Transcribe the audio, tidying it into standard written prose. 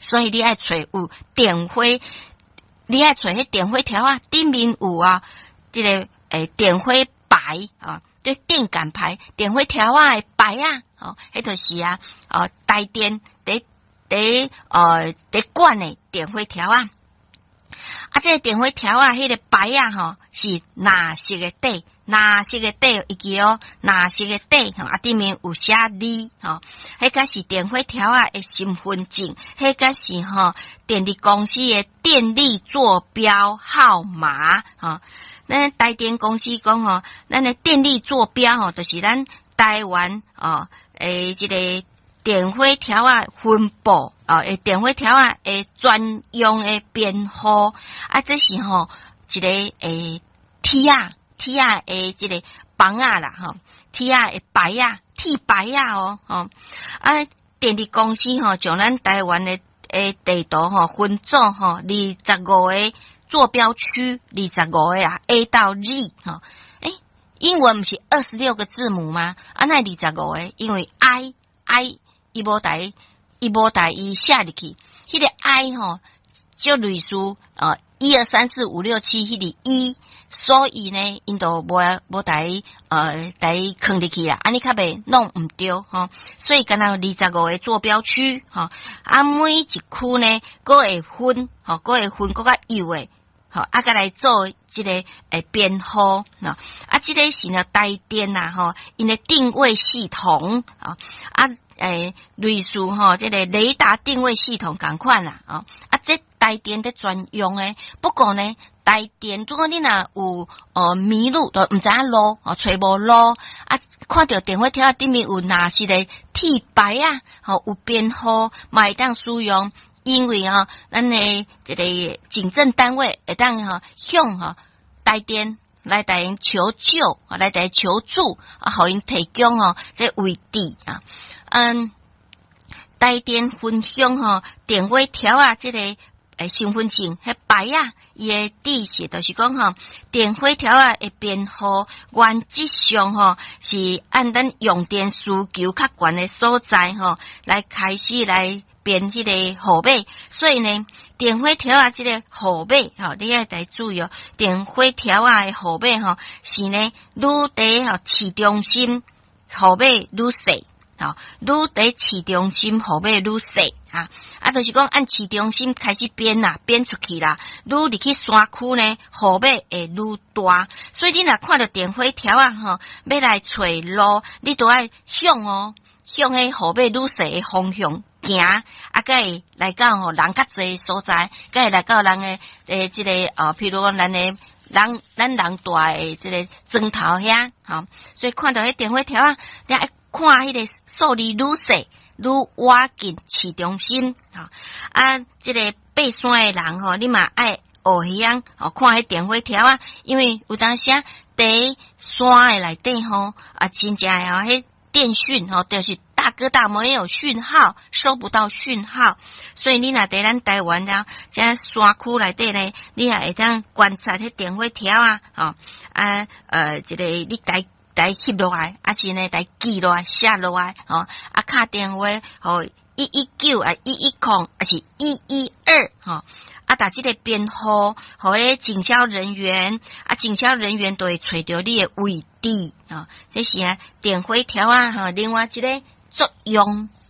所以你爱找有电火，你爱找迄电火条啊，顶面有啊，这个电火牌啊，对电感牌，电火条啊的牌啊，哦，迄就是啊，台电伫管的电火条啊。啊，这个电火条啊，迄个牌啊，吼是蓝色的底，蓝色的底一个哦，蓝色的底吼，啊，顶面有写字吼，迄个是电火条啊的身份证，迄个是吼电力公司的电力坐标号码吼。咱台电公司讲吼，咱的电力坐标吼，就是咱台湾这个电火条啊分布电火条啊专用的编号啊，这是吼一个T啊的这个榜啊啦吼 ，T啊的牌啊 ，T 牌啊电力公司吼将咱台湾的地图吼分做吼25个坐标区，25个啊 A 到 Z 吼，英文不是26个字母吗？啊，那25个，因为 I 伊无台伊写入去，迄个 I 吼就类似1、2、3、4、5、6、7迄个1，所以呢，因都无台放入去啦，安尼较袂弄毋对吼，所以敢若25个坐标区吼，啊每一区呢，佫会分吼，佫较幼诶。好，再来做这个编号啊，这个是呢台电呐吼，因的定位系统类似吼这个雷达定位系统同款啦这台电的专用诶，不过呢台电如果你若有迷路，都毋知影路找无路啊，看到电火条顶面有哪是个 T 牌啊，有编号嘛会当使用。因为咱的这个警政单位会当向台电来台因求救来台求助互因提供这位置台电分享电话条啊，这个身份证迄牌啊，伊的底是就是讲电话条啊的编号原则上是按咱用电需求较悬的所在来开始来编这个号码，所以呢，电火条啊，这个号码你要得注意电火条啊的号码是呢，愈伫市中心号码愈细愈伫市中心号码愈细就是讲按市中心开始编出去啦，愈入去山区呢，号码会愈大，所以你若看到电火条啊要来找路，你都要向迄号码愈细的方向行才会来到人较侪所在，才会来到人的这个譬如讲咱人大的这个砖头遐所以看到迄电火条你爱看迄个数字愈细愈挖近市中心这个爬山的人你嘛爱学晓看迄电火条因为有当时伫山的内底真正迄电讯就是大哥大没有讯号，收不到讯号，所以你若在咱台湾这山区内底呢，你也会当观察迄电火条这个你该翕落来，是呢该记落来写落来打电话119110还是112打这个编号，互咧警消人员警消人员都会找到你的位置这是电火条另外一个作用